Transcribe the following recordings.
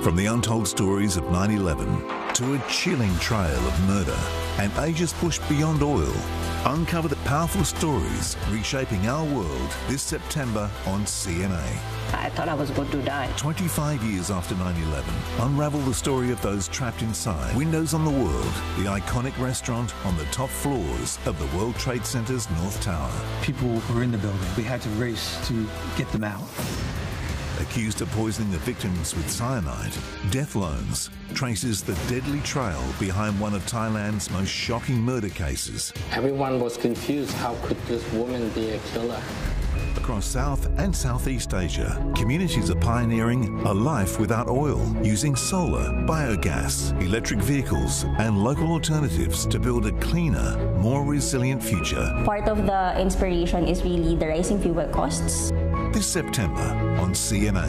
From the untold stories of 9/11 to a chilling trail of murder and ages pushed beyond oil, uncover the powerful stories reshaping our world this September on CMA. I thought I was going to die. 25 years after 9/11, unravel the story of those trapped inside Windows on the World, the iconic restaurant on the top floors of the World Trade Center's North Tower. People were in the building. We had to race to get them out. Accused of poisoning the victims with cyanide, Death Loans traces the deadly trail behind one of Thailand's most shocking murder cases. Everyone was confused. How could this woman be a killer? Across South and Southeast Asia, communities are pioneering a life without oil, using solar, biogas, electric vehicles and local alternatives to build a cleaner, more resilient future. Part of the inspiration is really the rising fuel costs. This September on CMA.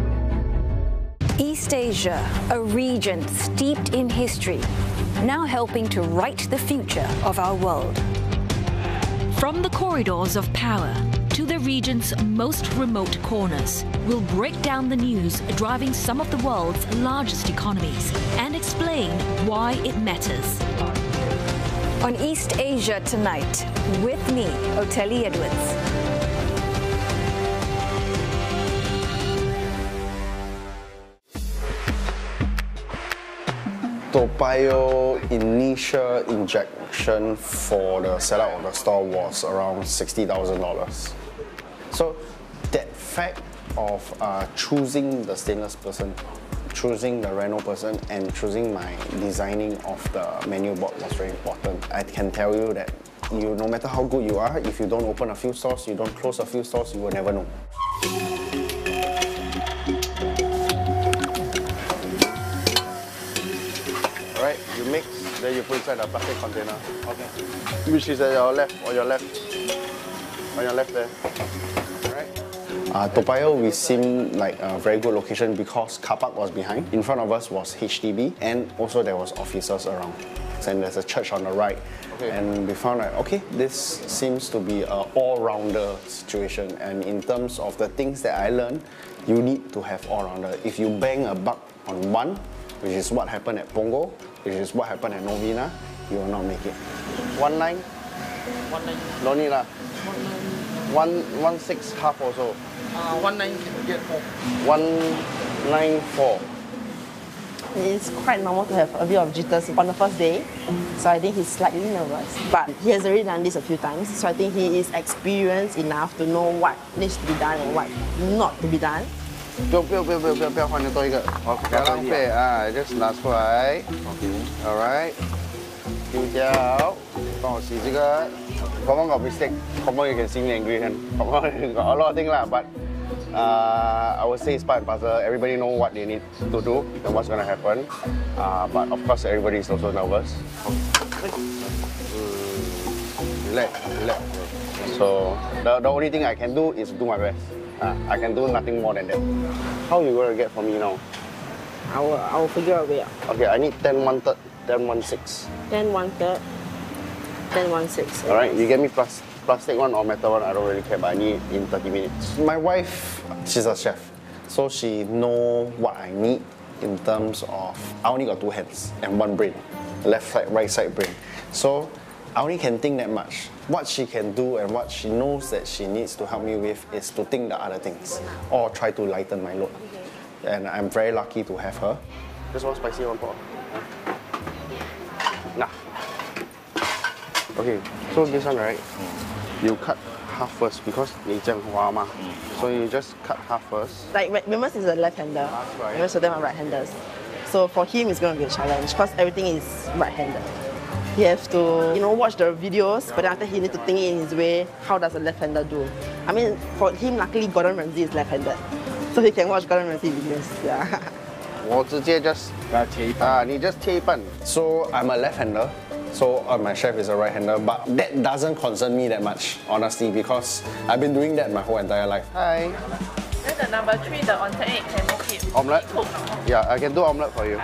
East Asia, a region steeped in history, now helping to write the future of our world. From the corridors of power to the region's most remote corners, we'll break down the news driving some of the world's largest economies and explain why it matters. On East Asia Tonight, with me, Oteli Edwards. Toa Payoh initial injection for the setup of the store was around $60,000. So that fact of choosing the stainless person, choosing the Reno person, and choosing my designing of the menu board was very important. I can tell you that no matter how good you are, if you don't open a few stores, you don't close a few stores, you will never know. Alright, you mix, then you put inside the plastic container. Okay. Which is at your left, or your left? On your left there. Alright. Toa Payoh, we seemed like a very good location because car park was behind. In front of us was HDB, and also there was officers around. And there's a church on the right. Okay. And we found that, okay, this seems to be an all-rounder situation. And in terms of the things that I learned, you need to have all-rounder. If you bang a buck on one, which is what happened at Punggol, which is what happened at Novena, you will not make it. 19? 19. No need lah. 116 half also. 19 can get 4. 194. It's quite normal to have a bit of jitters on the first day, so I think he's slightly nervous. But he has already done this a few times, so I think he is experienced enough to know what needs to be done and what not to be done. 不要换的多一个，不要浪费啊 ，just 拿出来 ，alright， 丢掉，帮我洗这个 ，common got mistake，common you can see me angry and got a lot of things lah, but I would say it's part and parcel. Everybody know what they need to do and what's gonna happen, but of course everybody is also nervous. Relax. So the only thing I can do is do my best. I can do nothing more than that. How you gonna get for me now? I will figure a way out. Okay, I need 10 1/3, 10 1/6. 10 1/3, 10 1/6. Alright, you get me plastic one or metal one, I don't really care, but I need in 30 minutes. My wife, she's a chef, so she know what I need in terms of, I only got 2 hands and 1 brain, left side, right side brain. So I only can think that much. What she can do and what she knows that she needs to help me with is to think the other things or try to lighten my load. And I'm very lucky to have her. Just one spicy, one pot. Nah. Okay, so this one, right? You cut half first because 你这样滑嘛. So you just cut half first. Like Remus is a left-hander. Right. Most of them are right-handers. So for him, it's going to be a challenge because everything is right-handed. He has to, watch the videos, but then after he needs to think in his way, how does a left-hander do? I mean, for him, luckily Gordon Ramsay is left-handed, so he can watch Gordon Ramsay videos. Yeah. 我直接 just 你 just 切一半. So I'm a left-hander, so my chef is a right-hander, but that doesn't concern me that much, honestly, because I've been doing that my whole entire life. Hi. Then the number 3, the onsen egg, can make it omelette? cooked. Yeah, I can do omelette for you.